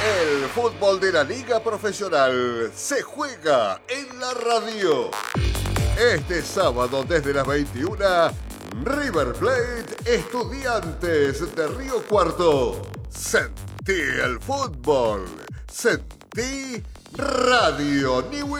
El fútbol de la Liga Profesional se juega en la radio. Este sábado desde las 21, River Plate, Estudiantes de Río Cuarto. Sentí el fútbol. Sentí Radio New